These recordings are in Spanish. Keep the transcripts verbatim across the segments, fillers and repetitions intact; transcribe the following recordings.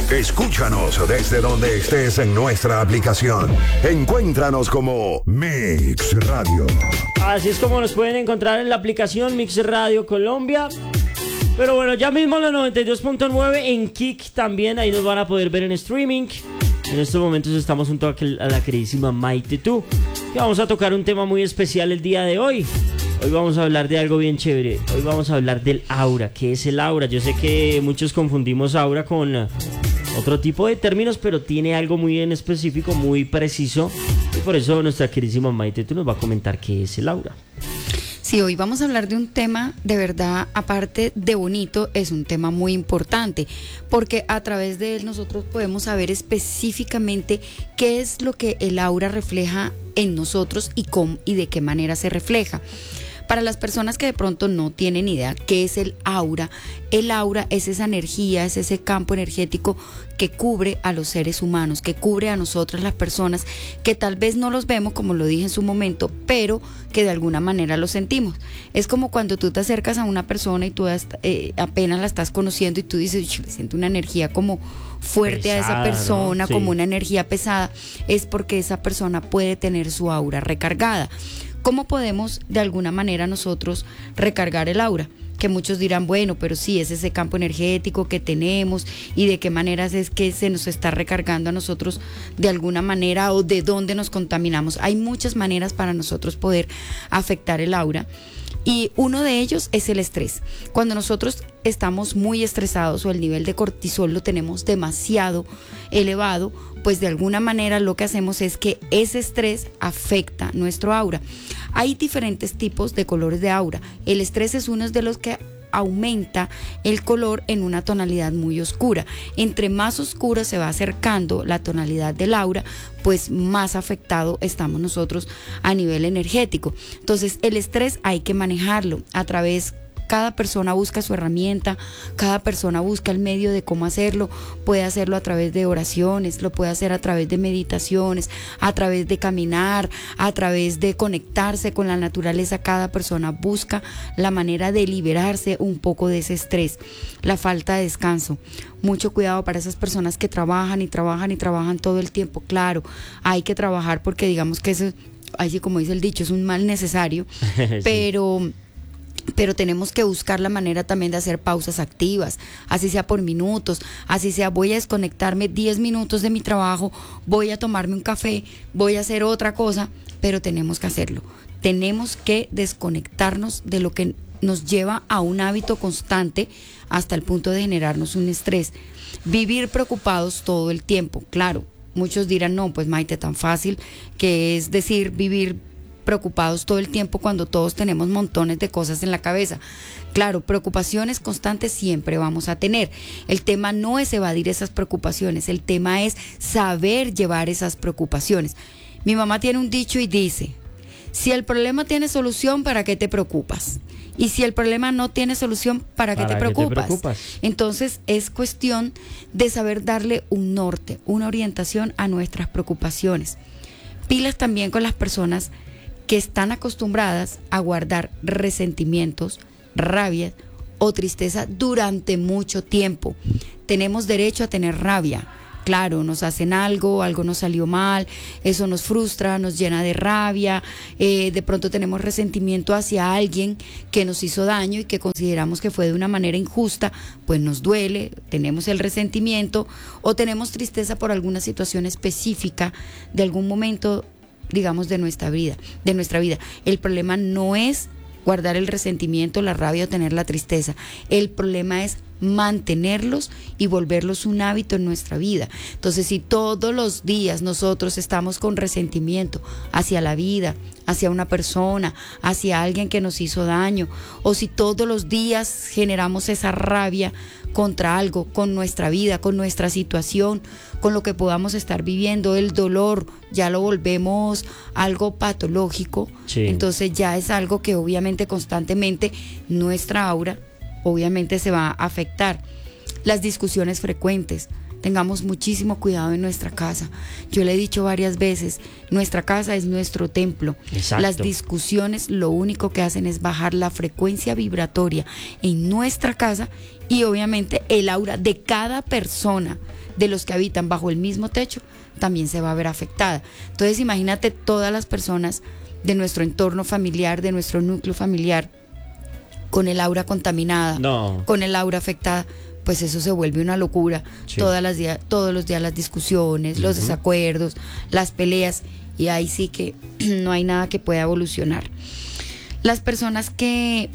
Escúchanos desde donde estés en nuestra aplicación. Encuéntranos como Mix Radio. Así es como nos pueden encontrar en la aplicación Mix Radio Colombia. Pero bueno, ya mismo la noventa y dos punto nueve en Kik también. Ahí nos van a poder ver en streaming. En estos momentos estamos junto a la queridísima Maite Tu, que vamos a tocar un tema muy especial el día de hoy. Hoy vamos a hablar de algo bien chévere. Hoy vamos a hablar del aura. ¿Qué es el aura? Yo sé que muchos confundimos aura con otro tipo de términos, pero tiene algo muy en específico, muy preciso. Y por eso nuestra queridísima Maite Tu nos va a comentar qué es el aura. Sí, hoy vamos a hablar de un tema de verdad, aparte de bonito, es un tema muy importante, porque a través de él nosotros podemos saber específicamente qué es lo que el aura refleja en nosotros y cómo y de qué manera se refleja. Para las personas que de pronto no tienen idea qué es el aura, el aura es esa energía, es ese campo energético que cubre a los seres humanos, que cubre a nosotras las personas, que tal vez no los vemos, como lo dije en su momento, pero que de alguna manera lo sentimos. Es como cuando tú te acercas a una persona y tú eh, apenas la estás conociendo y tú dices, le siento una energía como fuerte pesada, a esa persona, ¿no? Sí. Como una energía pesada, es porque esa persona puede tener su aura recargada. ¿Cómo podemos de alguna manera nosotros recargar el aura? Que muchos dirán, bueno, pero sí, es ese campo energético que tenemos y de qué maneras es que se nos está recargando a nosotros de alguna manera o de dónde nos contaminamos. Hay muchas maneras para nosotros poder afectar el aura. Y uno de ellos es el estrés. Cuando nosotros estamos muy estresados o el nivel de cortisol lo tenemos demasiado elevado, pues de alguna manera lo que hacemos es que ese estrés afecta nuestro aura. Hay diferentes tipos de colores de aura. El estrés es uno de los que aumenta el color en una tonalidad muy oscura. Entre más oscura se va acercando la tonalidad del aura, pues más afectado estamos nosotros a nivel energético. Entonces, el estrés hay que manejarlo a través de cada persona busca su herramienta, cada persona busca el medio de cómo hacerlo. Puede hacerlo a través de oraciones, lo puede hacer a través de meditaciones, a través de caminar, a través de conectarse con la naturaleza. Cada persona busca la manera de liberarse un poco de ese estrés, la falta de descanso. Mucho cuidado para esas personas que trabajan y trabajan y trabajan todo el tiempo. Claro, hay que trabajar porque digamos que eso, así como dice el dicho, es un mal necesario, sí. pero... pero tenemos que buscar la manera también de hacer pausas activas, así sea por minutos, así sea voy a desconectarme diez minutos de mi trabajo, voy a tomarme un café, voy a hacer otra cosa, pero tenemos que hacerlo. Tenemos que desconectarnos de lo que nos lleva a un hábito constante hasta el punto de generarnos un estrés. Vivir preocupados todo el tiempo, claro, muchos dirán, no, pues Maite, tan fácil que es decir vivir preocupados todo el tiempo cuando todos tenemos montones de cosas en la cabeza. Claro, preocupaciones constantes siempre vamos a tener. El tema no es evadir esas preocupaciones, el tema es saber llevar esas preocupaciones. Mi mamá tiene un dicho y dice, si el problema tiene solución, ¿para qué te preocupas? Y si el problema no tiene solución, ¿para qué, ¿Para te, preocupas? qué te preocupas? Entonces es cuestión de saber darle un norte, una orientación a nuestras preocupaciones. Pilas también con las personas que están acostumbradas a guardar resentimientos, rabia o tristeza durante mucho tiempo. Tenemos derecho a tener rabia. Claro, nos hacen algo, algo nos salió mal, eso nos frustra, nos llena de rabia, eh, de pronto tenemos resentimiento hacia alguien que nos hizo daño y que consideramos que fue de una manera injusta, pues nos duele, tenemos el resentimiento o tenemos tristeza por alguna situación específica de algún momento, digamos, de nuestra vida, de nuestra vida. El problema no es guardar el resentimiento, la rabia o tener la tristeza. El problema es mantenerlos y volverlos un hábito en nuestra vida. Entonces, si todos los días nosotros estamos con resentimiento hacia la vida, hacia una persona, hacia alguien que nos hizo daño, o si todos los días generamos esa rabia contra algo, con nuestra vida, con nuestra situación, con lo que podamos estar viviendo, el dolor, ya lo volvemos algo patológico, sí. Entonces ya es algo que obviamente constantemente nuestra aura obviamente se va a afectar. Las discusiones frecuentes, tengamos muchísimo cuidado en nuestra casa. Yo le he dicho varias veces, nuestra casa es nuestro templo. Exacto. Las discusiones lo único que hacen es bajar la frecuencia vibratoria en nuestra casa y obviamente el aura de cada persona de los que habitan bajo el mismo techo también se va a ver afectada. Entonces imagínate todas las personas de nuestro entorno familiar, de nuestro núcleo familiar, con el aura contaminada, no. con el aura afectada, pues eso se vuelve una locura. Sí. Todas las días, todos los días las discusiones, uh-huh. los desacuerdos, las peleas, y ahí sí que no hay nada que pueda evolucionar. Las personas que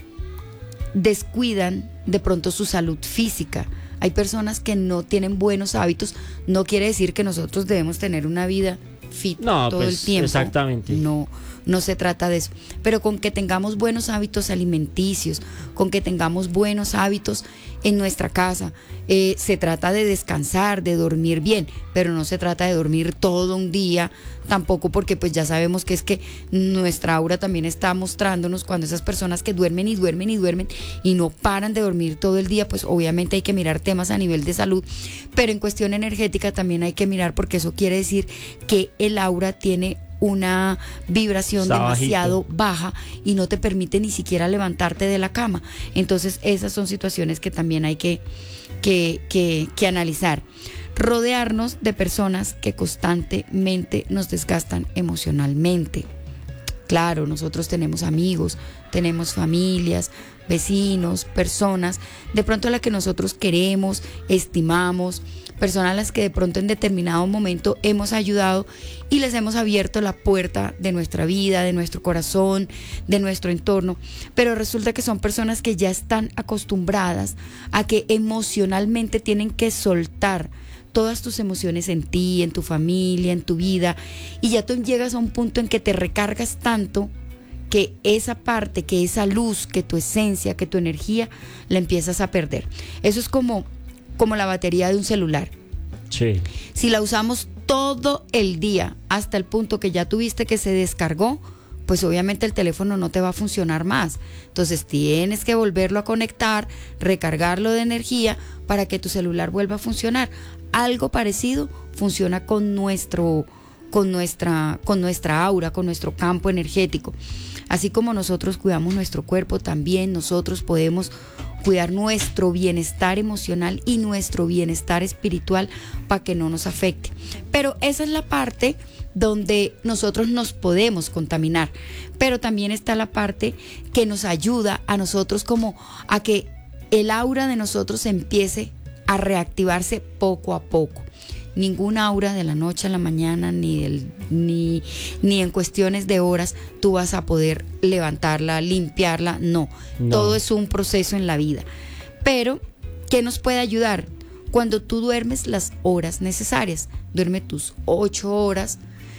descuidan de pronto su salud física, hay personas que no tienen buenos hábitos, no quiere decir que nosotros debemos tener una vida fit no, todo pues, el tiempo. Exactamente. No, no se trata de eso. Pero con que tengamos buenos hábitos alimenticios, con que tengamos buenos hábitos en nuestra casa, eh, se trata de descansar, de dormir bien, pero no se trata de dormir todo un día, tampoco, porque pues ya sabemos que es que nuestra aura también está mostrándonos cuando esas personas que duermen y duermen y duermen y no paran de dormir todo el día, pues obviamente hay que mirar temas a nivel de salud, pero en cuestión energética también hay que mirar, porque eso quiere decir que el aura tiene una vibración Está demasiado bajito. baja y no te permite ni siquiera levantarte de la cama. Entonces esas son situaciones que también hay que, que, que, que analizar. Rodearnos de personas que constantemente nos desgastan emocionalmente. Claro, nosotros tenemos amigos, tenemos familias, vecinos, personas, de pronto a las que nosotros queremos, estimamos, personas a las que de pronto en determinado momento hemos ayudado y les hemos abierto la puerta de nuestra vida, de nuestro corazón, de nuestro entorno, pero resulta que son personas que ya están acostumbradas a que emocionalmente tienen que soltar todas tus emociones en ti, en tu familia, en tu vida, y ya tú llegas a un punto en que te recargas tanto que esa parte, que esa luz, que tu esencia, que tu energía, la empiezas a perder. Eso es como, como la batería de un celular. Sí. Si la usamos todo el día hasta el punto que ya tuviste que se descargó, pues obviamente el teléfono no te va a funcionar más. Entonces tienes que volverlo a conectar, recargarlo de energía para que tu celular vuelva a funcionar. Algo parecido funciona con nuestro, con nuestra, con nuestra aura, con nuestro campo energético. Así como nosotros cuidamos nuestro cuerpo, también nosotros podemos cuidar nuestro bienestar emocional y nuestro bienestar espiritual para que no nos afecte. Pero esa es la parte donde nosotros nos podemos contaminar, pero también está la parte que nos ayuda a nosotros como a que el aura de nosotros empiece a reactivarse poco a poco. Ningún aura de la noche a la mañana, ni, del, ni, ni en cuestiones de horas tú vas a poder levantarla, limpiarla, no. no. Todo es un proceso en la vida. Pero, ¿qué nos puede ayudar? Cuando tú duermes las horas necesarias, duerme tus ocho horas,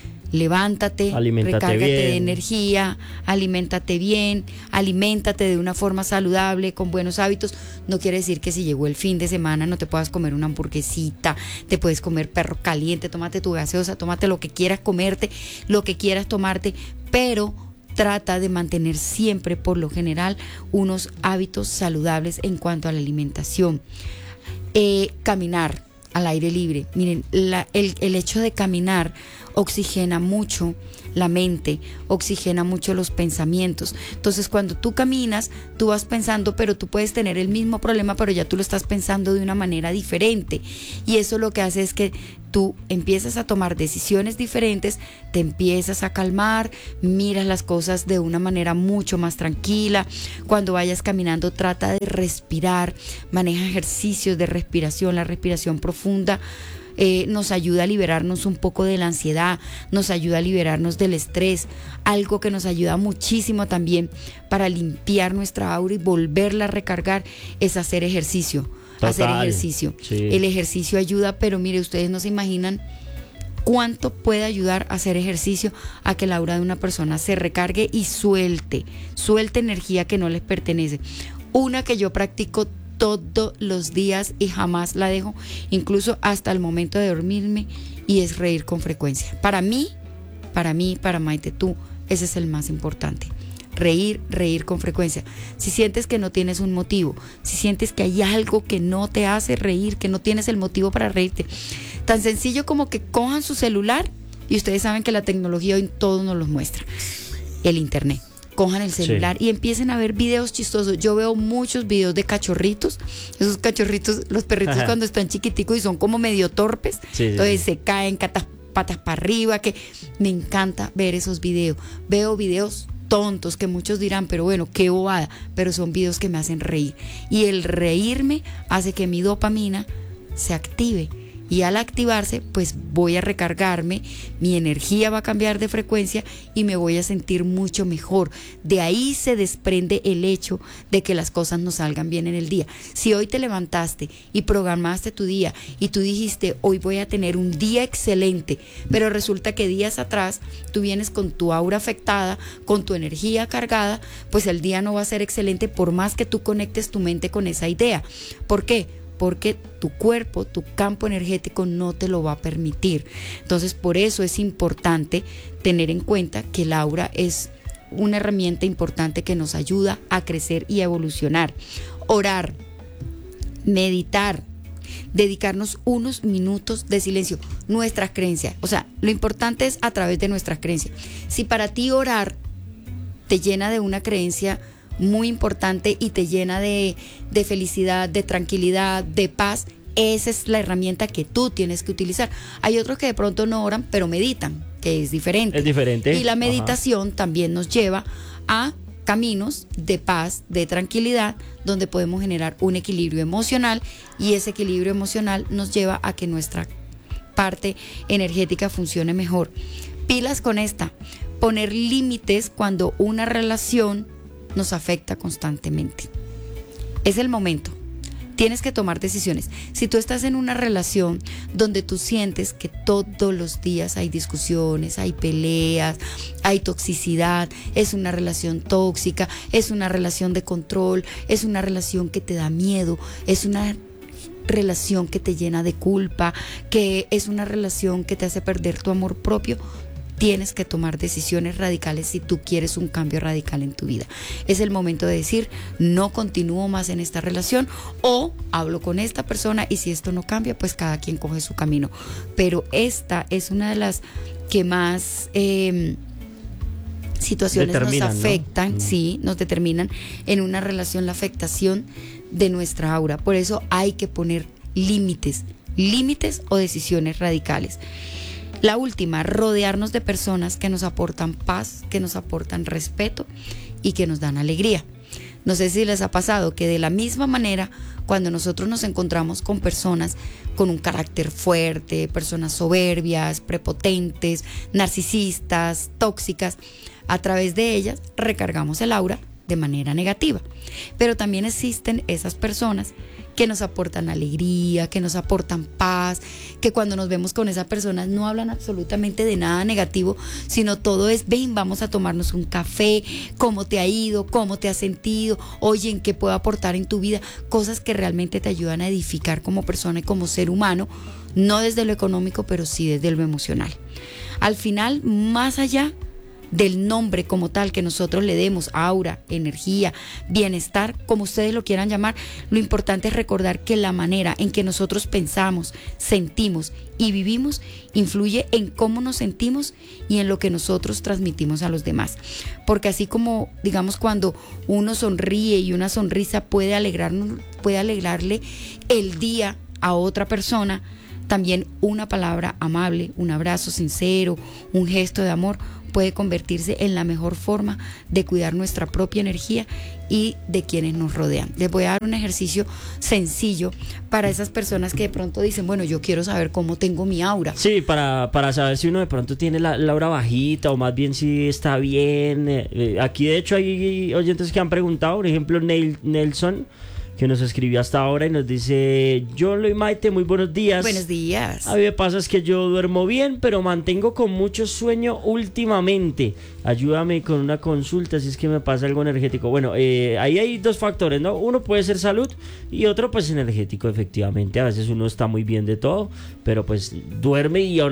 levántate, aliméntate recárgate bien. de energía, aliméntate bien, aliméntate de una forma saludable, con buenos hábitos. No quiere decir que si llegó el fin de semana no te puedas comer una hamburguesita, te puedes comer perro caliente, tómate tu gaseosa, tómate lo que quieras comerte, lo que quieras tomarte, pero trata de mantener siempre, por lo general, unos hábitos saludables en cuanto a la alimentación. Eh, caminar al aire libre. Miren, la, el, el hecho de caminar oxigena mucho la mente, oxigena mucho los pensamientos. Entonces, cuando tú caminas, tú vas pensando, pero tú puedes tener el mismo problema, pero ya tú lo estás pensando de una manera diferente. Y eso lo que hace es que tú empiezas a tomar decisiones diferentes, te empiezas a calmar, miras las cosas de una manera mucho más tranquila. Cuando vayas caminando, trata de respirar, maneja ejercicios de respiración, la respiración profunda. Eh, nos ayuda a liberarnos un poco de la ansiedad, nos ayuda a liberarnos del estrés. Algo que nos ayuda muchísimo también para limpiar nuestra aura y volverla a recargar es hacer ejercicio. Total, hacer ejercicio. Sí. El ejercicio ayuda, pero mire, ustedes no se imaginan cuánto puede ayudar a hacer ejercicio a que la aura de una persona se recargue y suelte, suelte energía que no les pertenece. Una que yo practico todos los días y jamás la dejo, incluso hasta el momento de dormirme, y es reír con frecuencia. Para mí, para mí, para Maite, tú, ese es el más importante. Reír, reír con frecuencia. Si sientes que no tienes un motivo, si sientes que hay algo que no te hace reír, que no tienes el motivo para reírte, tan sencillo como que cojan su celular, y ustedes saben que la tecnología hoy todo nos lo muestra. El internet. cojan el celular sí. y empiecen a ver videos chistosos. Yo veo muchos videos de cachorritos, esos cachorritos, los perritos Ajá. cuando están chiquiticos y son como medio torpes, sí, entonces sí, sí. se caen catas, patas para arriba, que me encanta ver esos videos. Veo videos tontos que muchos dirán, pero bueno, qué bobada, pero son videos que me hacen reír. Y el reírme hace que mi dopamina se active. Y al activarse, pues voy a recargarme, mi energía va a cambiar de frecuencia y me voy a sentir mucho mejor. De ahí se desprende el hecho de que las cosas no salgan bien en el día. Si hoy te levantaste y programaste tu día y tú dijiste, hoy voy a tener un día excelente, pero resulta que días atrás tú vienes con tu aura afectada, con tu energía cargada, pues el día no va a ser excelente por más que tú conectes tu mente con esa idea. ¿Por qué? Porque tu cuerpo, tu campo energético no te lo va a permitir. Entonces, por eso es importante tener en cuenta que el aura es una herramienta importante que nos ayuda a crecer y a evolucionar. Orar, meditar, dedicarnos unos minutos de silencio, nuestras creencias. O sea, lo importante es a través de nuestras creencias. Si para ti orar te llena de una creencia muy importante y te llena de, de felicidad, de tranquilidad, de paz, esa es la herramienta que tú tienes que utilizar. Hay otros que de pronto no oran, pero meditan, que es diferente. Es diferente. Y la meditación Ajá. también nos lleva a caminos de paz, de tranquilidad, donde podemos generar un equilibrio emocional, y ese equilibrio emocional nos lleva a que nuestra parte energética funcione mejor. Pilas con esta, poner límites cuando una relación nos afecta constantemente. Es el momento. Tienes que tomar decisiones. Si tú estás en una relación donde tú sientes que todos los días hay discusiones, hay peleas, hay toxicidad, es una relación tóxica, es una relación de control, es una relación que te da miedo, es una relación que te llena de culpa, que es una relación que te hace perder tu amor propio, tienes que tomar decisiones radicales si tú quieres un cambio radical en tu vida. Es el momento de decir, no continúo más en esta relación, o hablo con esta persona, y si esto no cambia, pues cada quien coge su camino. Pero esta es una de las que más eh, situaciones nos afectan, ¿no? Sí, nos determinan en una relación la afectación de nuestra aura. Por eso hay que poner límites, límites o decisiones radicales. La última, rodearnos de personas que nos aportan paz, que nos aportan respeto y que nos dan alegría. No sé si les ha pasado que de la misma manera, cuando nosotros nos encontramos con personas con un carácter fuerte, personas soberbias, prepotentes, narcisistas, tóxicas, a través de ellas recargamos el aura de manera negativa. Pero también existen esas personas que nos aportan alegría, que nos aportan paz, que cuando nos vemos con esas personas no hablan absolutamente de nada negativo, sino todo es, ven, vamos a tomarnos un café, cómo te ha ido, cómo te has sentido, oye, en qué puedo aportar en tu vida, cosas que realmente te ayudan a edificar como persona y como ser humano, no desde lo económico, pero sí desde lo emocional. Al final, más allá del nombre como tal que nosotros le demos, aura, energía, bienestar, como ustedes lo quieran llamar, lo importante es recordar que la manera en que nosotros pensamos, sentimos y vivimos influye en cómo nos sentimos y en lo que nosotros transmitimos a los demás. Porque así como, digamos, cuando uno sonríe y una sonrisa puede alegrarnos, puede alegrarle el día a otra persona, también una palabra amable, un abrazo sincero, un gesto de amor puede convertirse en la mejor forma de cuidar nuestra propia energía y de quienes nos rodean. Les voy a dar un ejercicio sencillo para esas personas que de pronto dicen, bueno, yo quiero saber cómo tengo mi aura. Sí, para, para saber si uno de pronto tiene la, la aura bajita o más bien si está bien. Eh, aquí de hecho hay oyentes que han preguntado, por ejemplo Neil, Nelson, que nos escribió hasta ahora y nos dice: John y Maite, muy buenos días. Buenos días. A mí me pasa es que yo duermo bien, pero mantengo con mucho sueño últimamente. Ayúdame con una consulta si es que me pasa algo energético. Bueno, eh, ahí hay dos factores, ¿no? Uno puede ser salud y otro pues energético, efectivamente. A veces uno está muy bien de todo, pero pues duerme y aún así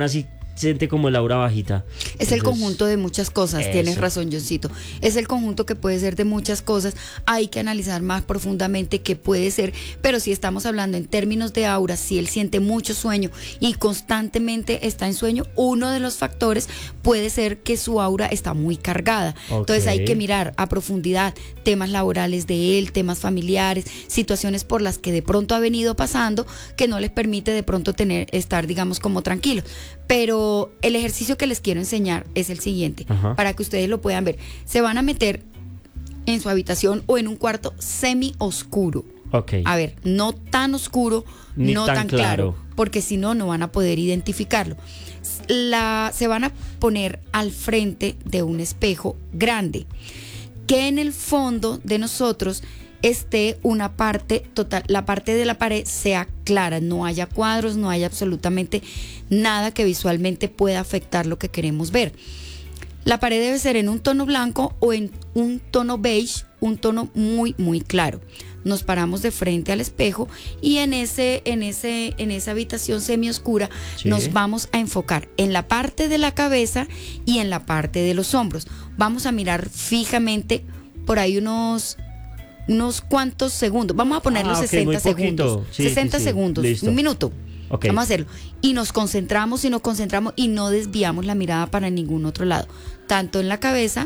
siente como el aura bajita. Es Entonces, el conjunto de muchas cosas, eso. Tienes razón, Johncito. Es el conjunto que puede ser de muchas cosas. Hay que analizar más profundamente qué puede ser, pero si estamos hablando en términos de aura, si él siente mucho sueño y constantemente está en sueño, uno de los factores puede ser que su aura está muy cargada. Okay. Entonces hay que mirar a profundidad temas laborales de él, temas familiares, situaciones por las que de pronto ha venido pasando que no les permite de pronto tener, estar digamos como tranquilos. Pero el ejercicio que les quiero enseñar es el siguiente, Ajá. para que ustedes lo puedan ver. Se van a meter en su habitación o en un cuarto semi oscuro. Okay. A ver, no tan oscuro, Ni no tan, tan claro. claro, porque si no, no van a poder identificarlo. La, se van a poner al frente de un espejo grande, que en el fondo de nosotros esté una parte total, la parte de la pared sea clara, no haya cuadros, no haya absolutamente nada que visualmente pueda afectar lo que queremos ver. La pared debe ser en un tono blanco o en un tono beige, un tono muy muy claro. Nos paramos de frente al espejo y en ese en ese en esa habitación semioscura sí. nos vamos a enfocar en la parte de la cabeza y en la parte de los hombros. Vamos a mirar fijamente por ahí unos unos cuantos segundos. Vamos a poner ah, los okay, sesenta segundos. Sí, sesenta sí, sí. segundos, Listo. Un minuto. Okay. Vamos a hacerlo. Y nos concentramos y nos concentramos y no desviamos la mirada para ningún otro lado, tanto en la cabeza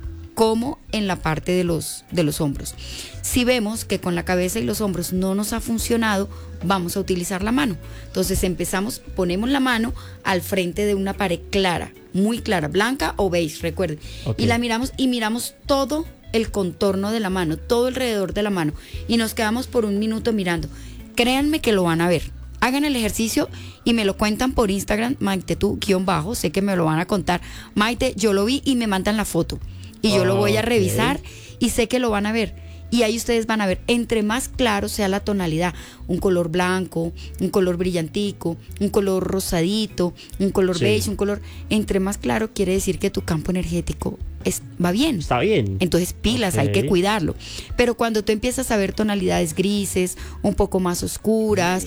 como en la parte de los, de los hombros. Si vemos que con la cabeza y los hombros no nos ha funcionado, vamos a utilizar la mano. Entonces empezamos, ponemos la mano al frente de una pared clara, muy clara, blanca o beige, recuerden. Okay. Y la miramos y miramos todo el contorno de la mano, todo alrededor de la mano. Y nos quedamos por un minuto mirando. Créanme que lo van a ver. Hagan el ejercicio y me lo cuentan por Instagram, Maite tú, guión bajo, sé que me lo van a contar. Maite, yo lo vi y me mandan la foto. Y yo oh, lo voy a revisar okay. y sé que lo van a ver. Y ahí ustedes van a ver, entre más claro sea la tonalidad, un color blanco, un color brillantico, un color rosadito, un color sí. beige, un color... Entre más claro quiere decir que tu campo energético es, va bien. Está bien. Entonces pilas, okay. hay que cuidarlo. Pero cuando tú empiezas a ver tonalidades grises, un poco más oscuras,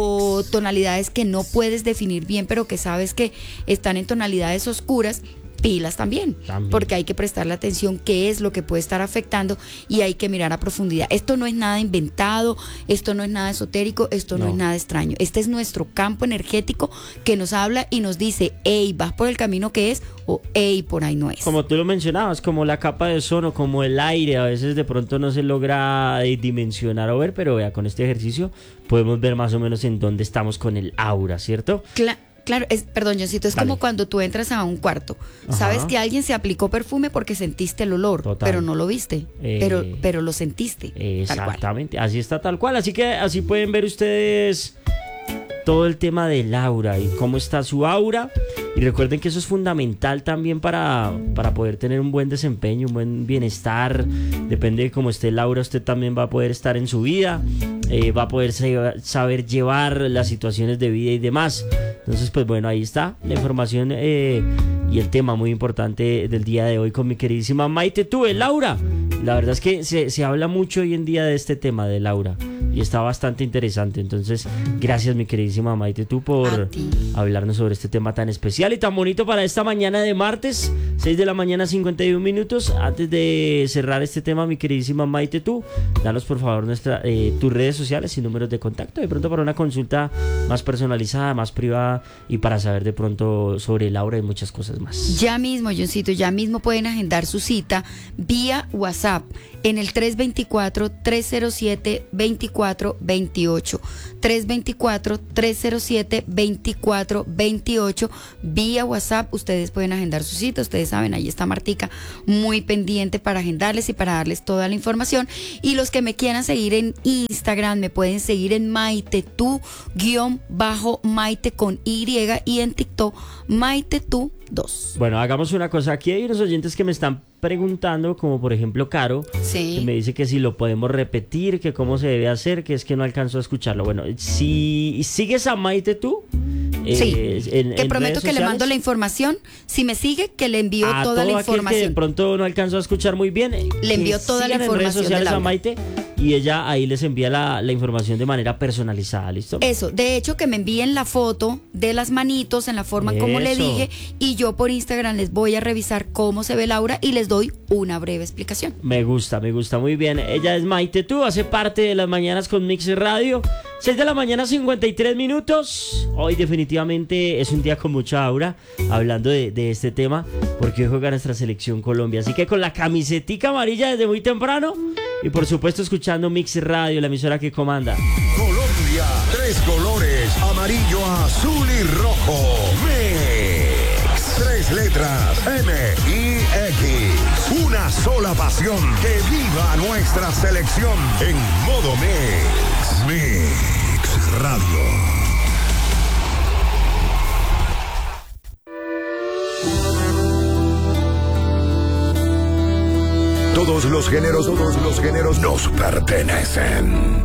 o tonalidades que no puedes definir bien, pero que sabes que están en tonalidades oscuras, pilas también, también, porque hay que prestarle atención qué es lo que puede estar afectando y hay que mirar a profundidad. Esto no es nada inventado, esto no es nada esotérico, esto no, no es nada extraño. Este es nuestro campo energético que nos habla y nos dice, hey, vas por el camino que es, o hey, por ahí no es. Como tú lo mencionabas, como la capa de ozono, como el aire, a veces de pronto no se logra dimensionar o ver, pero vea, con este ejercicio podemos ver más o menos en dónde estamos con el aura, ¿cierto? Claro. Claro, es, perdón, Johncito, es Dale. Como cuando tú entras a un cuarto. Ajá. Sabes que alguien se aplicó perfume porque sentiste el olor, Total. Pero no lo viste, eh, pero, pero lo sentiste. Exactamente, así está tal cual. Así que así pueden ver ustedes todo el tema del aura y cómo está su aura. Y recuerden que eso es fundamental también para, para poder tener un buen desempeño, un buen bienestar. Depende de cómo esté el aura, usted también va a poder estar en su vida, eh, va a poder saber llevar las situaciones de vida y demás. Entonces, pues bueno, ahí está la información eh, y el tema muy importante del día de hoy con mi queridísima Maite tú, el aura. La verdad es que se, se habla mucho hoy en día de este tema del aura y está bastante interesante. Entonces, gracias mi queridísima Maite tú por hablarnos sobre este tema tan especial y tan bonito para esta mañana de martes, seis de la mañana, cincuenta y un minutos. Antes de cerrar este tema, mi queridísima Maite tú, danos por favor nuestra, eh, tus redes sociales y números de contacto, de pronto para una consulta más personalizada, más privada y para saber de pronto sobre el aura y muchas cosas más. Ya mismo, Johncito, ya mismo pueden agendar su cita vía WhatsApp en el tres dos cuatro, tres cero siete, dos cuatro dos ocho, tres dos cuatro, tres cero siete, dos cuatro dos ocho. Vía WhatsApp ustedes pueden agendar su cita. Ustedes saben, ahí está Martica muy pendiente para agendarles y para darles toda la información. Y los que me quieran seguir en Instagram me pueden seguir en Maite tú guión bajo Maite con Y y en TikTok Maite tú dos. Bueno, hagamos una cosa. Aquí hay unos oyentes que me están preguntando, como por ejemplo Caro, sí. que me dice que si lo podemos repetir, que cómo se debe hacer, que es que no alcanzó a escucharlo. Bueno, si sigues a Maite tú, sí, eh, en, que en prometo que le mando la información. Si me sigue, que le envío a toda la todo información. Que de pronto no alcanzó a escuchar muy bien, le envío toda la información en redes sociales a Maite y ella ahí les envía la, la información de manera personalizada, ¿listo? Eso, de hecho que me envíen la foto de las manitos en la forma como le Eso. dije y yo por Instagram les voy a revisar cómo se ve Laura y les doy una breve explicación. Me gusta, me gusta muy bien. Ella es Maite Tú, hace parte de las mañanas con Mix Radio. seis de la mañana, cincuenta y tres minutos. Hoy definitivamente es un día con mucha aura, hablando de, de este tema, porque hoy juega nuestra selección Colombia. Así que con la camisetica amarilla desde muy temprano y por supuesto escuchando Mix Radio, la emisora que comanda. Colombia, tres colores, amarillo, azul y rojo. Mix, tres letras, M y X. Una sola pasión, que viva nuestra selección en modo Mix. Mix Radio. Todos los géneros, todos los géneros nos pertenecen.